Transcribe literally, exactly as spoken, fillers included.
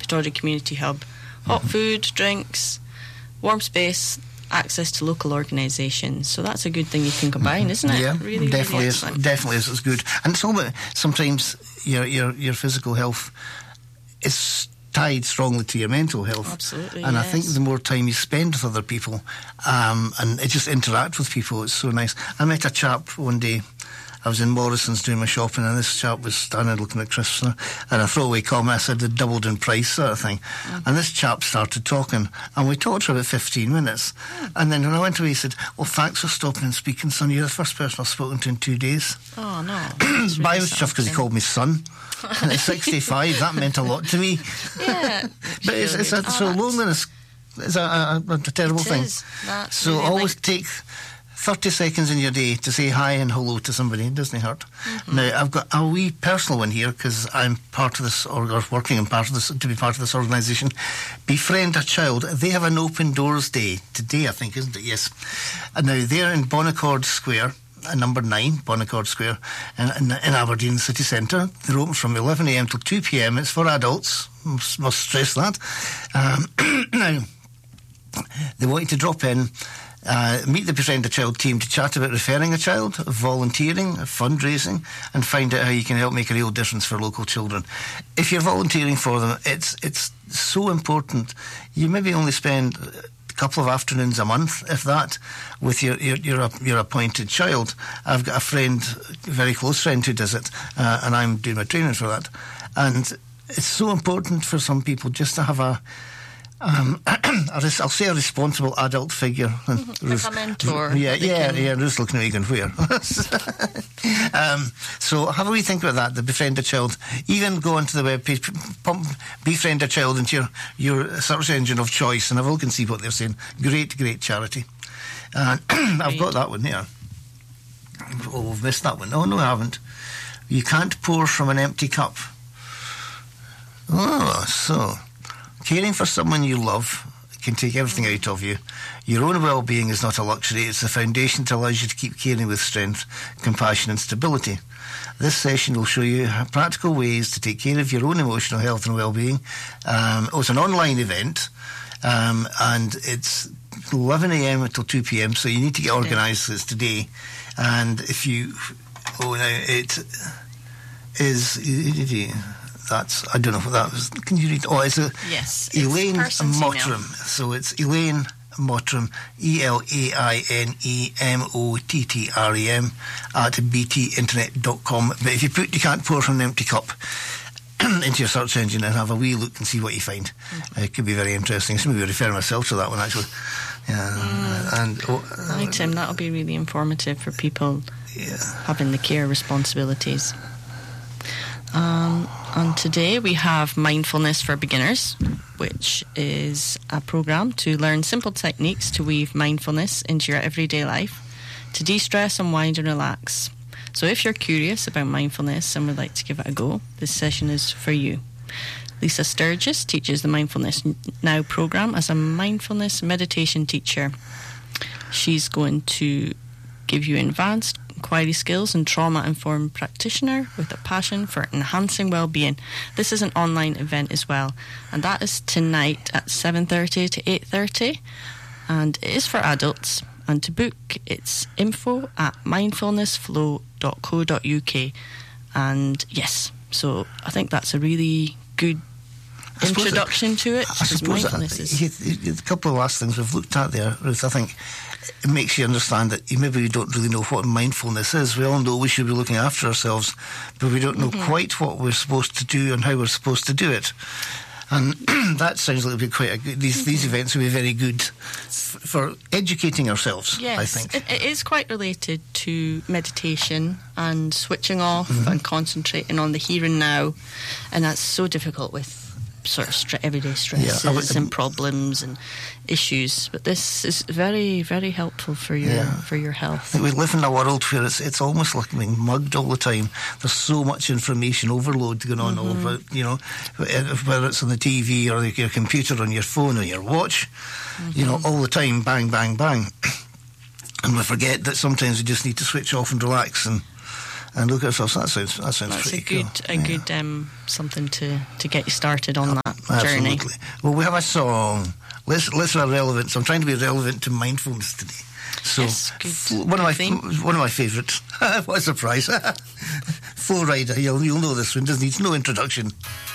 Pittodrie Community Hub. Hot mm-hmm. food, drinks, warm space, access to local organisations. So that's a good thing you can combine, isn't it? Yeah, really, definitely really is. Definitely is. It's good. And it's all about sometimes your your your physical health is tied strongly to your mental health. Absolutely. And yes. I think the more time you spend with other people, um, and it just interact with people, it's so nice. I met a chap one day. I was in Morrison's doing my shopping, and this chap was standing looking at crisps, and a throwaway comment, I said they doubled in price, sort of thing. Mm. And this chap started talking, and we talked for about fifteen minutes. Mm. And then when I went away, he said, "Well, thanks for stopping and speaking, son. You're the first person I've spoken to in two days." Oh, no. But I was chuffed because he called me son. And at sixty-five, that meant a lot to me. Yeah. But it's, it's a, oh, so loneliness is a, a, a terrible it thing. Is. That's so really always linked. take thirty seconds in your day to say hi and hello to somebody. It doesn't hurt. Mm-hmm. Now, I've got a wee personal one here because I'm part of this, or, or working in part of this, to be part of this organisation. Befriend a Child. They have an Open Doors Day today, I think, isn't it? Yes. And now, they're in Bonaccord Square, uh, number nine, Bonaccord Square, in, in, in Aberdeen city centre. They're open from eleven a m till two p m. It's for adults. Must, must stress that. Um, now, they want you to drop in, Uh, meet the Befriend a Child team to chat about referring a child, volunteering, fundraising, and find out how you can help make a real difference for local children. If you're volunteering for them, it's it's so important. You maybe only spend a couple of afternoons a month, if that, with your your your, your appointed child. I've got a friend, a very close friend, who does it, uh, and I'm doing my training for that. And it's so important for some people just to have a Um, I'll say a responsible adult figure. Mm-hmm. Like a mentor. Yeah, yeah, can... yeah. Ruth's looking at me going, where? um, so have a wee think about that, the Befriend a Child. Even go onto the web page, pump Befriend a Child into your, your search engine of choice, and have a look and see what they're saying. Great, great charity. Uh, I've got that one here. Oh, we've missed that one. Oh, no, I haven't. You can't pour from an empty cup. Oh, so... Caring for someone you love can take everything out of you. Your own well-being is not a luxury. It's the foundation that allows you to keep caring with strength, compassion and stability. This session will show you practical ways to take care of your own emotional health and well-being. Um, oh, it's an online event, um, and it's eleven a m until two p m, so you need to get organised. It's today. And if you... Oh, now, it is... That's, I don't know what that was. Can you read? Oh, it's a yes, Elaine it's Mottram. So it's Elaine Mottram, E L A I N E M O T T R E M at b t internet dot com. But if you put "you can't pour from an empty cup" into your search engine and have a wee look and see what you find, mm-hmm. it could be very interesting. So maybe refer myself to that one actually. Yeah, mm. and oh, uh, Hi Tim, that'll be really informative for people yeah. having the care responsibilities. Um, and today we have Mindfulness for Beginners, which is a programme to learn simple techniques to weave mindfulness into your everyday life, to de-stress, unwind and relax. So if you're curious about mindfulness and would like to give it a go, this session is for you. Lisa Sturgis teaches the Mindfulness Now programme as a mindfulness meditation teacher. She's going to give you advanced inquiry skills and trauma-informed practitioner with a passion for enhancing well-being. This is an online event as well, and that is tonight at seven thirty to eight thirty, and it is for adults. And to book, it's info at mindfulnessflow dot co dot u k. And yes, so I think that's a really good introduction to it. I suppose mindfulness is a couple of last things we've looked at there, Ruth. I think it makes you understand that you maybe we don't really know what mindfulness is. We all know we should be looking after ourselves, but we don't know mm-hmm. quite what we're supposed to do and how we're supposed to do it. And that sounds like it'll be quite a good, these, mm-hmm. these events will be very good f- for educating ourselves, yes, I think. It, it is quite related to meditation and switching off mm-hmm. and concentrating on the here and now, and that's so difficult with sort of stre- everyday stresses yeah, would, um, and problems and issues, but this is very, very helpful for your yeah. for your health. We live in a world where it's it's almost like being mugged all the time. There's so much information overload going on, mm-hmm. over, you know, whether it's on the T V or your computer, on your phone or your watch, mm-hmm. you know, all the time, bang, bang, bang. And we forget that sometimes we just need to switch off and relax and and look at ourselves. That sounds that sounds That's pretty a good, cool. a Yeah. good um, something to, to get you started on that Absolutely. journey. Well, we have a song. Let's let's be relevant. So I'm trying to be relevant to mindfulness today. So Yes, good- f- one of good my theme. one of my favourites. What a surprise! Flow Rider. You'll you'll know this one. Doesn't need no introduction.